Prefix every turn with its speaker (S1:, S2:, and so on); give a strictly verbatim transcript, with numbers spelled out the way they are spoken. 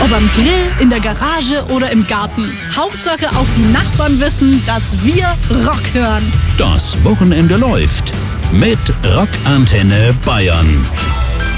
S1: beim Grill, in der Garage oder im Garten. Hauptsache auch die Nachbarn wissen, dass wir Rock hören.
S2: Das Wochenende läuft mit Rock Antenne Bayern.